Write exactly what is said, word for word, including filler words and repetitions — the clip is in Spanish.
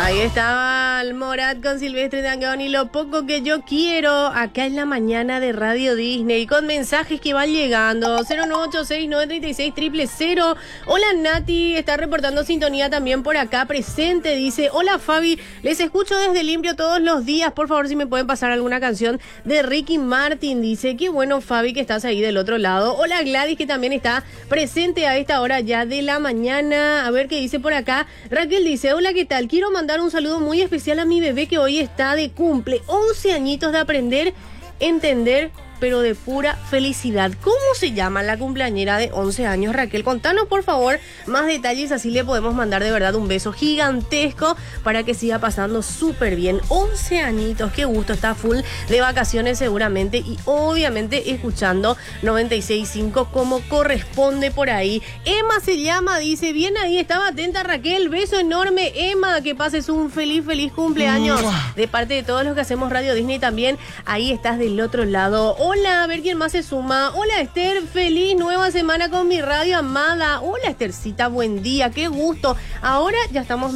Ahí estaba el Morat con Silvestre Dangond y lo poco que yo quiero acá en la mañana de Radio Disney con mensajes que van llegando. cero nueve ocho seis nueve tres seis cero cero cero. Hola Nati, está reportando sintonía también por acá presente. Dice, hola Fabi, les escucho desde Limpio todos los días. Por favor, si me pueden pasar alguna canción de Ricky Martin. Dice, qué bueno Fabi que estás ahí del otro lado. Hola Gladys, que también está presente a esta hora ya de la mañana. A ver qué dice por acá. Raquel dice, hola, ¿qué tal? Quiero mandar un saludo muy especial a mi bebé que hoy está de cumple. once añitos de aprender, entender, pero de pura felicidad. ¿Cómo se llama la cumpleañera de once años, Raquel? Contanos, por favor, más detalles, así le podemos mandar de verdad un beso gigantesco para que siga pasando súper bien. once añitos, qué gusto, está full de vacaciones seguramente y obviamente escuchando noventa y seis punto cinco como corresponde por ahí. Emma se llama, dice, bien ahí, estaba atenta Raquel, beso enorme, Emma, que pases un feliz, feliz cumpleaños de parte de todos los que hacemos Radio Disney también. Ahí estás del otro lado. Hola, a ver quién más se suma. Hola Esther, feliz nueva semana con mi radio amada. Hola Esthercita, buen día, qué gusto. Ahora ya estamos